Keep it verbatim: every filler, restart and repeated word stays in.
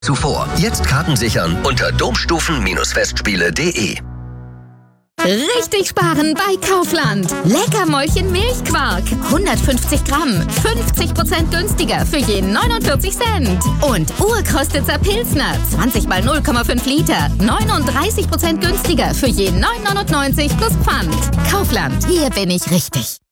zuvor. Jetzt Karten sichern unter domstufen-festspiele punkt de. Richtig sparen bei Kaufland. Leckermäulchen Milchquark. hundertfünfzig Gramm. fünfzig Prozent günstiger für je neunundvierzig Cent. Und Urkostitzer Pilsner. zwanzig mal null Komma fünf Liter. neununddreißig Prozent günstiger für je neun neunundneunzig plus Pfand. Kaufland. Hier bin ich richtig.